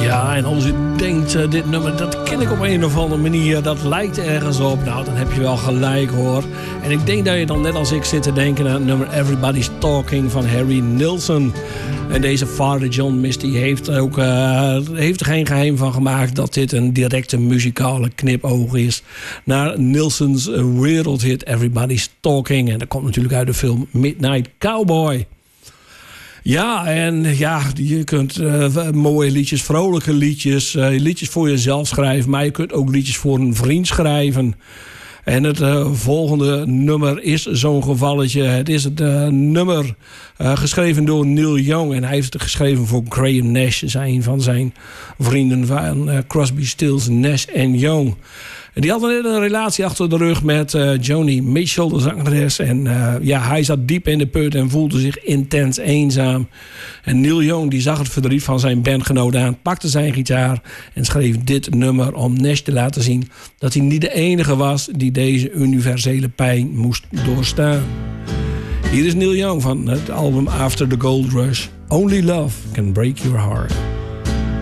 Ja, en als u denkt, dit nummer, dat ken ik op een of andere manier, dat lijkt ergens op. Nou, dan heb je wel gelijk, hoor. En ik denk dat je dan net als ik zit te denken aan het nummer Everybody's Talking van Harry Nilsson. En deze Father John Misty heeft er geen geheim van gemaakt dat dit een directe muzikale knipoog is naar Nilssons wereldhit Everybody's Talking. En dat komt natuurlijk uit de film Midnight Cowboy. Ja, en ja, je kunt mooie liedjes, vrolijke liedjes, liedjes voor jezelf schrijven, maar je kunt ook liedjes voor een vriend schrijven. En het volgende nummer is zo'n gevalletje. Het is het nummer geschreven door Neil Young. En hij heeft het geschreven voor Graham Nash. Dat is een van zijn vrienden van Crosby, Stills, Nash & Young. En die hadden net een relatie achter de rug met Joni Mitchell, de zangeres. En hij zat diep in de put en voelde zich intens eenzaam. En Neil Young die zag het verdriet van zijn bandgenoot aan, pakte zijn gitaar en schreef dit nummer om Nash te laten zien dat hij niet de enige was die deze universele pijn moest doorstaan. Hier is Neil Young van het album After the Gold Rush. Only Love Can Break Your Heart.